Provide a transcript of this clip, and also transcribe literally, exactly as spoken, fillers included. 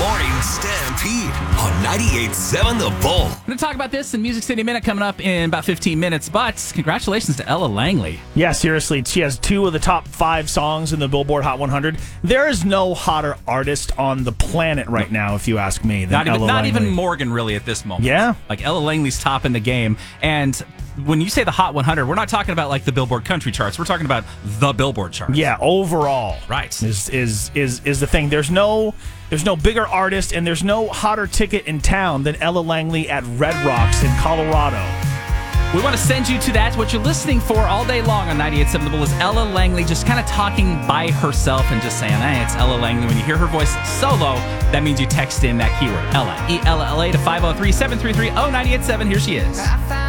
Morning Stampede on ninety-eight point seven The Bull. We're going to talk about this in Music City Minute coming up in about fifteen minutes, but congratulations to Ella Langley. Yeah, seriously. She has two of the top five songs in the Billboard Hot one hundred. There is no hotter artist on the planet right now, if you ask me, than Not even, Ella not Langley. even Morgan, really, at this moment. Yeah. Like, Ella Langley's top in the game, and when you say the Hot one hundred, we're not talking about like the Billboard country charts. We're talking about the Billboard charts. Yeah, overall. Right. Is is is is the thing. There's no there's no bigger artist and there's no hotter ticket in town than Ella Langley at Red Rocks in Colorado. We want to send you to that. What you're listening for all day long on ninety-eight point seven The Bull is Ella Langley just kind of talking by herself and just saying, hey, it's Ella Langley. When you hear her voice solo, that means you text in that keyword, Ella, E L L A, to five oh three, seven three three, oh nine eight seven. Here she is.